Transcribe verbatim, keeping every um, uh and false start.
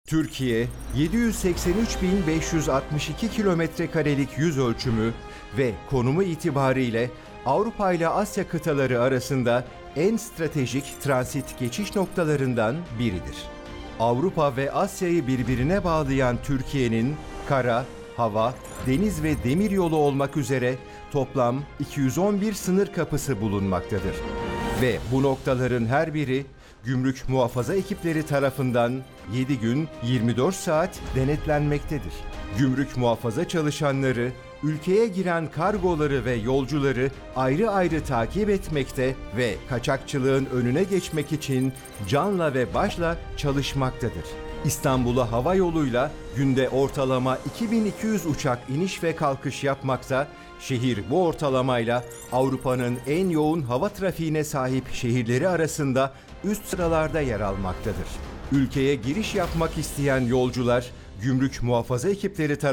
Türkiye, yedi yüz seksen üç bin beş yüz altmış iki kilometre karelik yüz ölçümü ve konumu itibariyle Avrupa ile Asya kıtaları arasında en stratejik transit geçiş noktalarından biridir. Avrupa ve Asya'yı birbirine bağlayan Türkiye'nin kara, hava, deniz ve demiryolu olmak üzere toplam iki yüz on bir sınır kapısı bulunmaktadır. Ve bu noktaların her biri gümrük muhafaza ekipleri tarafından yedi gün yirmi dört saat denetlenmektedir. Gümrük muhafaza çalışanları ülkeye giren kargoları ve yolcuları ayrı ayrı takip etmekte ve kaçakçılığın önüne geçmek için canla ve başla çalışmaktadır. İstanbul'a hava yoluyla günde ortalama iki bin iki yüz uçak iniş ve kalkış yapmakta, şehir bu ortalamayla Avrupa'nın en yoğun hava trafiğine sahip şehirleri arasında üst sıralarda yer almaktadır. Ülkeye giriş yapmak isteyen yolcular, gümrük muhafaza ekipleri tarafından